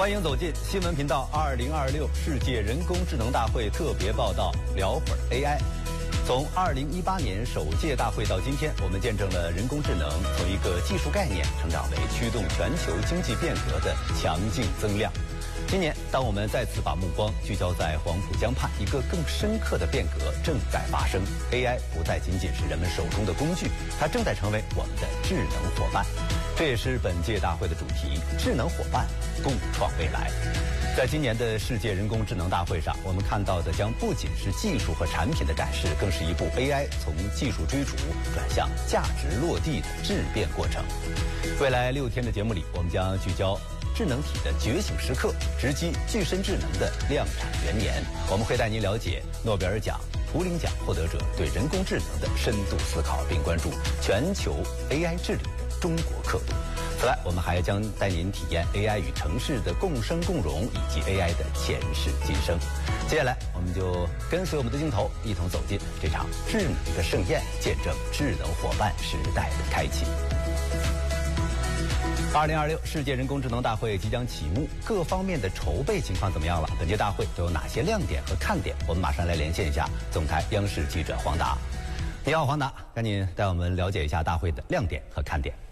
欢迎走进新闻频道2026世界人工智能大会特别报道，聊会儿 AI。从2018年首届大会到今天，我们见证了人工智能从一个技术概念成长为驱动全球经济变革的强劲增量。今年，当我们再次把目光聚焦在黄浦江畔，一个更深刻的变革正在发生。AI 不再仅仅是人们手中的工具，它正在成为我们的智能伙伴。这也是本届大会的主题：智能伙伴，共创未来。在今年的世界人工智能大会上，我们看到的将不仅是技术和产品的展示，更是一部 AI 从技术追逐转向价值落地的质变过程。未来6天的节目里，我们将聚焦智能体的觉醒时刻，直击具身智能的量产元年。我们会带您了解诺贝尔奖、图灵奖获得者对人工智能的深度思考，并关注全球 AI 治理的中国刻度。此外，我们还将带您体验 AI 与城市的共生共荣，以及 AI 的前世今生。接下来，我们就跟随我们的镜头，一同走进这场智能的盛宴，见证智能伙伴时代的开启。2026世界人工智能大会即将启幕，各方面的筹备情况怎么样了？本届大会都有哪些亮点和看点？我们马上来连线一下总台央视记者黄达。你好，黄达，赶紧带我们了解一下大会的亮点和看点。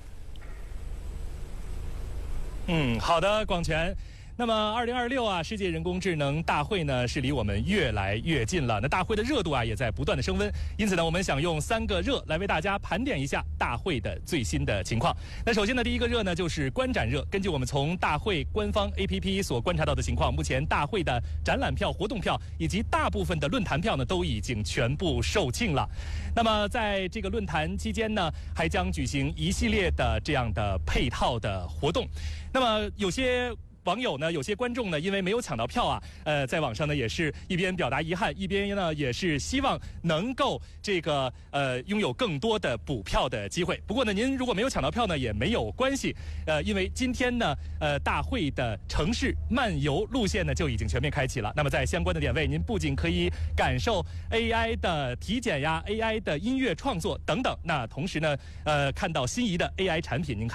好的，广权。那么2026世界人工智能大会呢，是离我们越来越近了。那大会的热度也在不断的升温，因此呢，我们想用3个热来为大家盘点一下大会的最新的情况。那首先呢，第一个热呢就是观展热。根据我们从大会官方 APP 所观察到的情况，目前大会的展览票、活动票以及大部分的论坛票呢，都已经全部售罄了。那么在这个论坛期间呢，还将举行一系列的这样的配套的活动。那么有些网友呢，有些观众呢，因为没有抢到票在网上呢也是一边表达遗憾，一边呢也是希望能够这个拥有更多的补票的机会。不过呢，您如果没有抢到票呢也没有关系，因为今天呢大会的城市漫游路线呢就已经全面开启了。那么在相关的点位，您不仅可以感受 AI 的体检呀、AI 的音乐创作等等，那同时呢看到心仪的 AI 产品，您